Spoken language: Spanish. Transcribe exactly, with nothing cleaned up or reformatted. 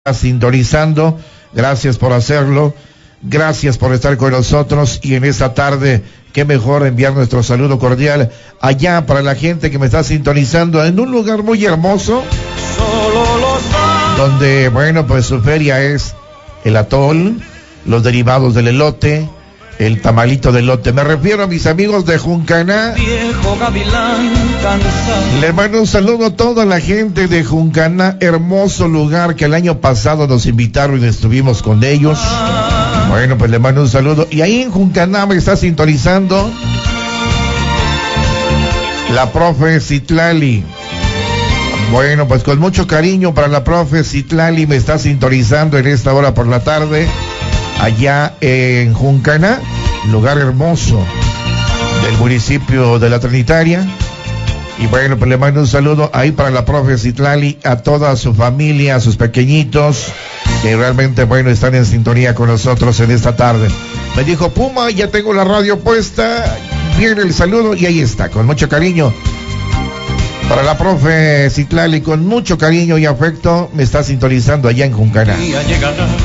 sintonizando, gracias por hacerlo, gracias por estar con nosotros y en esta tarde, qué mejor enviar nuestro saludo cordial allá para la gente que me está sintonizando en un lugar muy hermoso, donde, bueno, pues su feria es el atol, los derivados del elote, el tamalito de elote. Me refiero a mis amigos de Juncaná. Viejo gavilán cansado. Le mando un saludo a toda la gente de Juncaná, hermoso lugar que el año pasado nos invitaron y estuvimos con ellos. Bueno, pues le mando un saludo. Y ahí en Juncaná me está sintonizando la profe Citlali. Bueno, pues con mucho cariño para la profe Citlali, me está sintonizando en esta hora por la tarde, allá en Juncaná, lugar hermoso del municipio de La Trinitaria. Y bueno, pues le mando un saludo ahí para la profe Citlali, a toda su familia, a sus pequeñitos, que realmente, bueno, están en sintonía con nosotros en esta tarde. Me dijo, Puma, ya tengo la radio puesta, viene el saludo y ahí está, con mucho cariño. Para la profe Citlali, con mucho cariño y afecto, me está sintonizando allá en Juncaná.